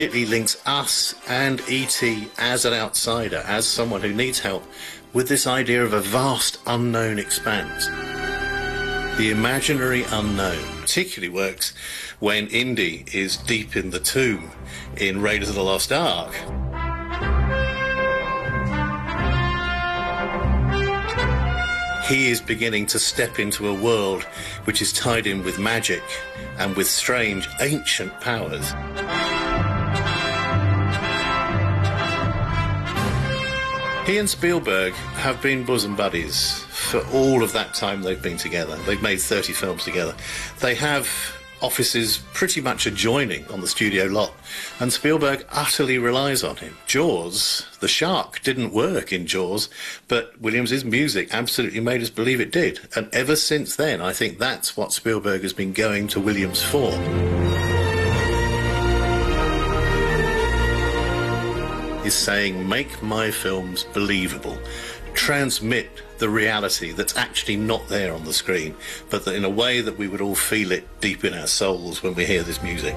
It links us and E.T. as an outsider, as someone who needs help, with this idea of a vast unknown expanse. The imaginary unknown particularly works when Indy is deep in the tomb in Raiders of the Lost Ark. He is beginning to step into a world which is tied in with magic and with strange ancient powers. He and Spielberg have been bosom buddies for all of that time they've been together. They've made 30 films together. They have offices pretty much adjoining on the studio lot, and Spielberg utterly relies on him. Jaws, the shark didn't work in Jaws, but Williams' music absolutely made us believe it did. And ever since then, I think that's what Spielberg has been going to Williams for. Is saying, make my films believable, transmit the reality that's actually not there on the screen, but that in a way that we would all feel it deep in our souls when we hear this music.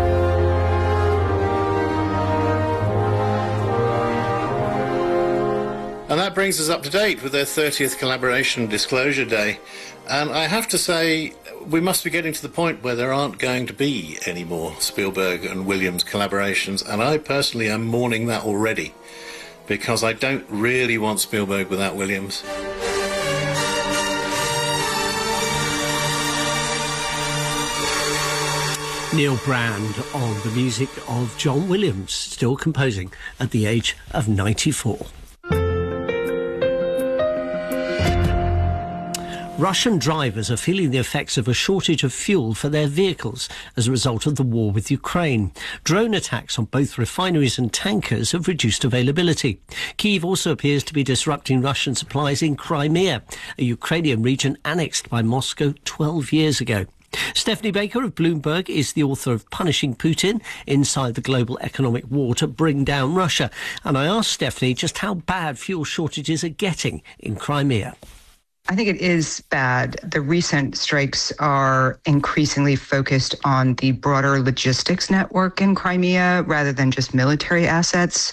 And that brings us up to date with their 30th collaboration Disclosure Day. And I have to say, we must be getting to the point where there aren't going to be any more Spielberg and Williams collaborations, and I personally am mourning that already, because I don't really want Spielberg without Williams. Neil Brand on the music of John Williams, still composing at the age of 94. Russian drivers are feeling the effects of a shortage of fuel for their vehicles as a result of the war with Ukraine. Drone attacks on both refineries and tankers have reduced availability. Kyiv also appears to be disrupting Russian supplies in Crimea, a Ukrainian region annexed by Moscow 12 years ago. Stephanie Baker of Bloomberg is the author of Punishing Putin, Inside the Global Economic War to Bring Down Russia. And I asked Stephanie just how bad fuel shortages are getting in Crimea. I think it is bad. The recent strikes are increasingly focused on the broader logistics network in Crimea rather than just military assets.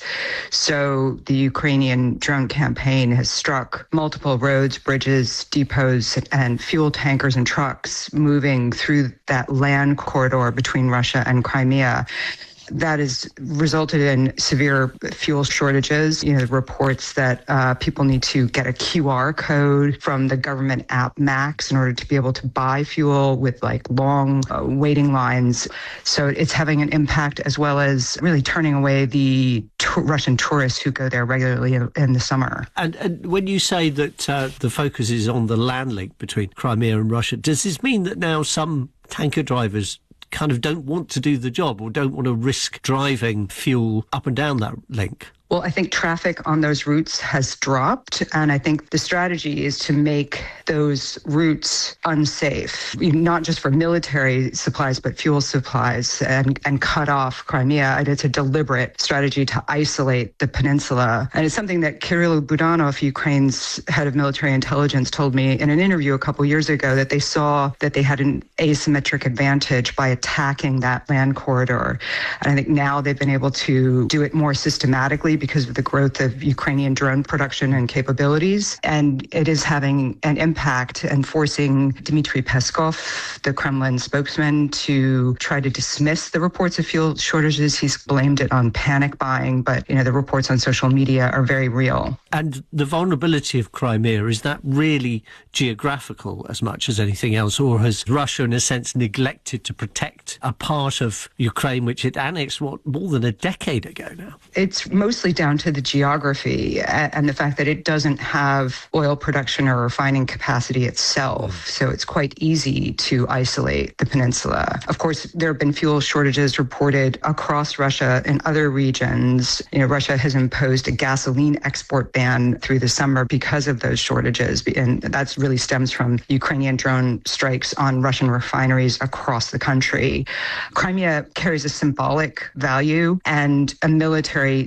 So the Ukrainian drone campaign has struck multiple roads, bridges, depots, and fuel tankers and trucks moving through that land corridor between Russia and Crimea. That has resulted in severe fuel shortages. Reports that people need to get a QR code from the government app Max in order to be able to buy fuel with long waiting lines. So it's having an impact, as well as really turning away the Russian tourists who go there regularly in the summer. And when you say that the focus is on the land link between Crimea and Russia, does this mean that now some tanker drivers kind of don't want to do the job or don't want to risk driving fuel up and down that link? Well, I think traffic on those routes has dropped, and I think the strategy is to make those routes unsafe, not just for military supplies, but fuel supplies, and cut off Crimea. And it's a deliberate strategy to isolate the peninsula. And it's something that Kirill Budanov, Ukraine's head of military intelligence, told me in an interview a couple years ago, that they saw that they had an asymmetric advantage by attacking that land corridor. And I think now they've been able to do it more systematically because of the growth of Ukrainian drone production and capabilities. And it is having an impact and forcing Dmitry Peskov, the Kremlin spokesman, to try to dismiss the reports of fuel shortages. He's blamed it on panic buying, but the reports on social media are very real. And the vulnerability of Crimea, is that really geographical as much as anything else, or has Russia in a sense neglected to protect a part of Ukraine which it annexed, more than a decade ago now? It's mostly down to the geography and the fact that it doesn't have oil production or refining capacity itself. So it's quite easy to isolate the peninsula. Of course, there have been fuel shortages reported across Russia in other regions. Russia has imposed a gasoline export ban through the summer because of those shortages. And that really stems from Ukrainian drone strikes on Russian refineries across the country. Crimea carries a symbolic value and a military strategic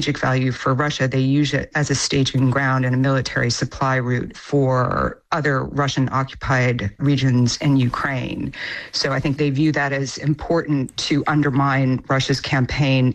strategic value for Russia, they use it as a staging ground and a military supply route for other Russian-occupied regions in Ukraine. So I think they view that as important to undermine Russia's campaign